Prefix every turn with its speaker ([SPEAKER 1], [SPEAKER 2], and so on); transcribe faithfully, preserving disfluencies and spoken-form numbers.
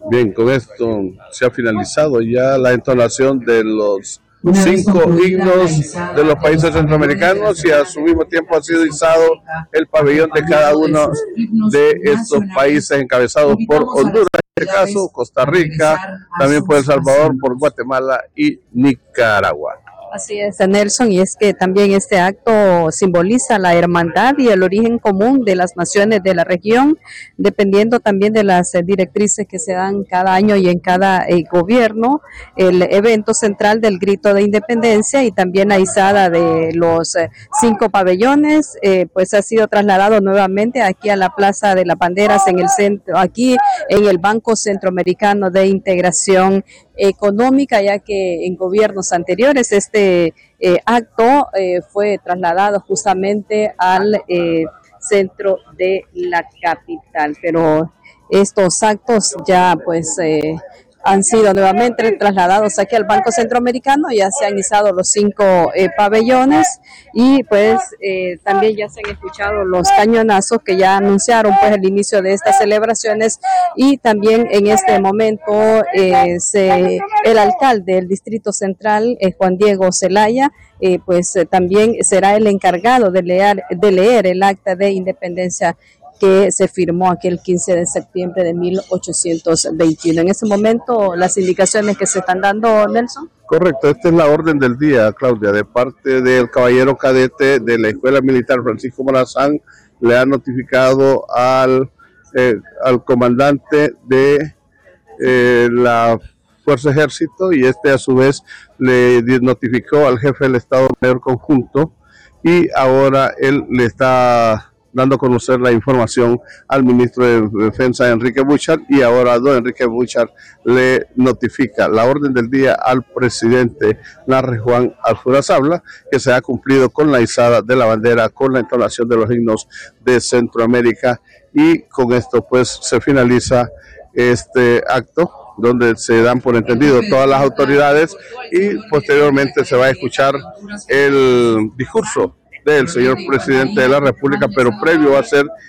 [SPEAKER 1] Bien, con esto se ha finalizado ya la entonación de los cinco himnos de los países centroamericanos y a su mismo tiempo ha sido izado el pabellón de cada uno de estos países encabezados por Honduras, en este caso Costa Rica, también por El Salvador, por Guatemala y Nicaragua.
[SPEAKER 2] Así es, Nelson, y es que también este acto simboliza la hermandad y el origen común de las naciones de la región, dependiendo también de las directrices que se dan cada año y en cada eh, gobierno, el evento central del grito de independencia y también la izada de los eh, cinco pabellones, eh, pues ha sido trasladado nuevamente aquí a la Plaza de las Banderas, en el centro, aquí en el Banco Centroamericano de Integración Económica, ya que en gobiernos anteriores este eh, acto eh, fue trasladado justamente al eh, centro de la capital, pero estos actos ya pues eh, han sido nuevamente trasladados aquí al Banco Centroamericano, ya se han izado los cinco eh, pabellones y pues eh, también ya se han escuchado los cañonazos que ya anunciaron pues el inicio de estas celebraciones y también en este momento eh, se, el alcalde del Distrito Central, eh, Juan Diego Zelaya, eh, pues eh, también será el encargado de leer, de leer el acta de independencia que se firmó aquel quince de septiembre de mil ochocientos veintiuno. En ese momento, las indicaciones que se están dando, Nelson.
[SPEAKER 1] Correcto, esta es la orden del día, Claudia, de parte del caballero cadete de la Escuela Militar Francisco Morazán, le ha notificado al, eh, al comandante de eh, la Fuerza Ejército y este a su vez le notificó al jefe del Estado Mayor Conjunto y ahora él le está dando a conocer la información al ministro de Defensa, Enrique Bouchard, y ahora don Enrique Bouchard le notifica la orden del día al presidente Narre Juan Arzurazabla, que se ha cumplido con la izada de la bandera, con la entonación de los himnos de Centroamérica, y con esto pues se finaliza este acto, donde se dan por entendido todas las autoridades y posteriormente se va a escuchar el discurso del señor presidente de la República, pero previo va a ser